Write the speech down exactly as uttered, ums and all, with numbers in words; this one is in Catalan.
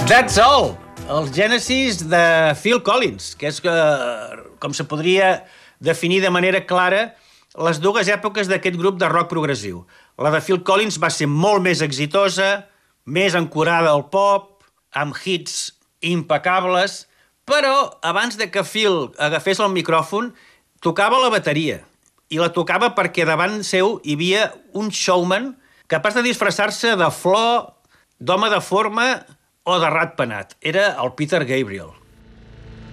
That's All, el Genesis de Phil Collins, que és, eh, com se podria definir de manera clara, les dues èpoques d'aquest grup de rock progressiu. La de Phil Collins va ser molt més exitosa, més ancorada al pop, amb hits impecables, però abans de que Phil agafés el micròfon, tocava la bateria. I la tocava perquè davant seu hi havia un showman capaç de disfressar-se de flor, d'home de forma o de rat penat. Era el Peter Gabriel.